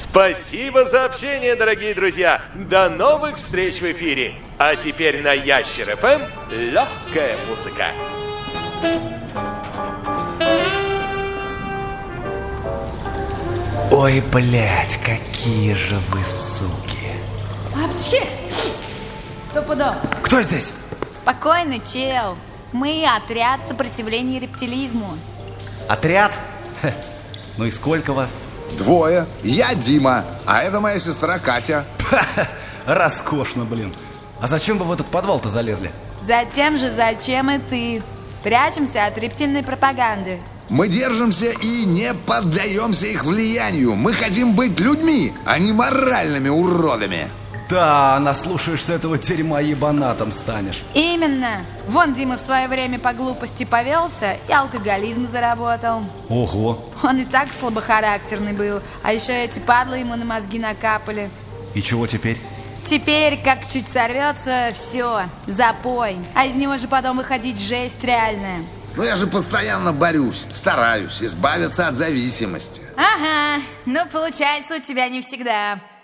Спасибо за общение, дорогие друзья. До новых встреч в эфире. А теперь на Ящер ФМ легкая музыка. Ой, блядь, какие же вы суки. Апчхи! Стопудов. Кто здесь? Спокойно, чел. Мы отряд сопротивления рептилизму. Отряд? Хе. Ну и сколько вас? 2. Я Дима, а это моя сестра Катя. Роскошно, блин. А зачем вы в этот подвал-то залезли? Затем же, зачем и ты. Прячемся от рептильной пропаганды. Мы держимся и не поддаемся их влиянию. Мы хотим быть людьми, а не моральными уродами. Да, наслушаешься этого дерьма, ебанатом станешь. Именно. Вон Дима в свое время по глупости повелся и алкоголизм заработал. Ого. Он и так слабохарактерный был, а еще эти падлы ему на мозги накапали. И чего теперь? Теперь, как чуть сорвется, все, запой. А из него же потом выходить жесть реальная. Ну я же постоянно борюсь, стараюсь избавиться от зависимости. Ага, но получается у тебя не всегда.